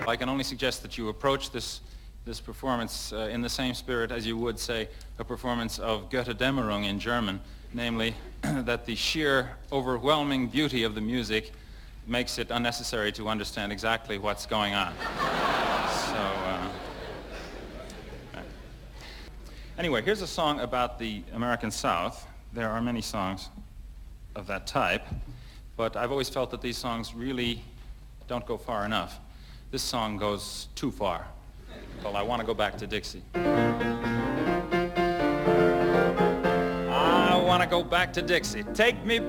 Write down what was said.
I can only suggest that you approach this performance in the same spirit as you would, say, a performance of Götterdämmerung in German, namely that the sheer overwhelming beauty of the music makes it unnecessary to understand exactly what's going on. Anyway, here's a song about the American South. There are many songs of that type, but I've always felt that these songs really don't go far enough. This song goes too far. Well, I want to go back to Dixie. I want to go back to Dixie. Take me